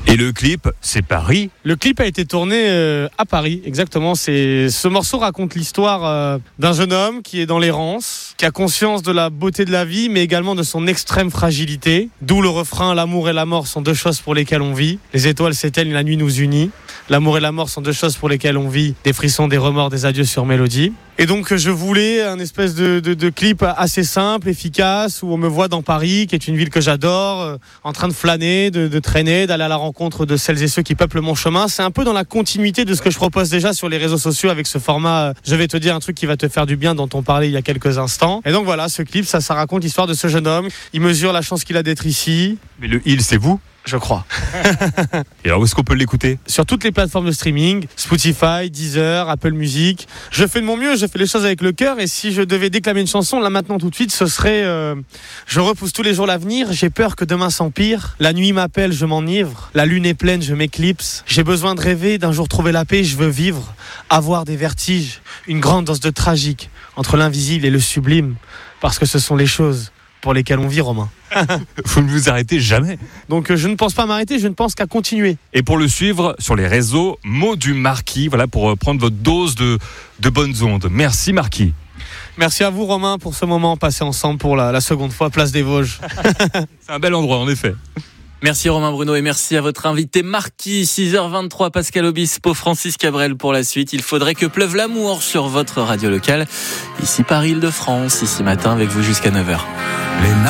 Et le clip, c'est Paris. Le clip a été tourné à Paris, exactement. Ce morceau raconte l'histoire d'un jeune homme qui est dans l'errance, qui a conscience de la beauté de la vie, mais également de son extrême fragilité. D'où le refrain « L'amour et la mort sont deux choses pour lesquelles on vit. Les étoiles s'éteignent, la nuit nous unit. L'amour et la mort sont deux choses pour lesquelles on vit. Des frissons, des remords, des adieux sur mélodie. » Et donc je voulais un espèce de clip assez simple, efficace, où on me voit dans Paris, qui est une ville que j'adore, en train de flâner, de traîner, d'aller à la rencontre de celles et ceux qui peuplent mon chemin. C'est un peu dans la continuité de ce que je propose déjà sur les réseaux sociaux avec ce format « Je vais te dire un truc qui va te faire du bien » dont on parlait il y a quelques instants. Et donc voilà, ce clip, ça raconte l'histoire de ce jeune homme. Il mesure la chance qu'il a d'être ici. Mais le il, c'est vous ? Je crois. Et alors, où est-ce qu'on peut l'écouter ? Sur toutes les plateformes de streaming, Spotify, Deezer, Apple Music. Je fais de mon mieux, je fais les choses avec le cœur. Et si je devais déclamer une chanson, là maintenant tout de suite, ce serait je repousse tous les jours l'avenir, j'ai peur que demain s'empire. La nuit m'appelle, je m'enivre. La lune est pleine, je m'éclipse. J'ai besoin de rêver, d'un jour trouver la paix, je veux vivre. Avoir des vertiges, une grande dose de tragique entre l'invisible et le sublime. Parce que ce sont les choses pour lesquelles on vit, Romain. Vous ne vous arrêtez jamais. Donc je ne pense pas m'arrêter, je ne pense qu'à continuer. Et pour le suivre sur les réseaux, Mots du Marquis, voilà, pour prendre votre dose de bonnes ondes. Merci Marquis. Merci à vous Romain pour ce moment passé ensemble pour la seconde fois, Place des Vosges. C'est un bel endroit en effet. Merci Romain Bruno et merci à votre invité Marquis. 6h23, Pascal Obispo, Francis Cabrel pour la suite. Il faudrait que pleuve l'amour sur votre radio locale. Ici Paris Île-de-France, ici matin avec vous jusqu'à 9h.